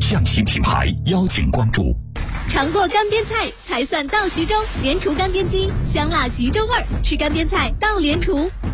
匠心品牌邀请关注。 尝过干煸菜才算到徐州，莲厨干煸鸡，香辣徐州味儿，吃干煸菜到莲厨。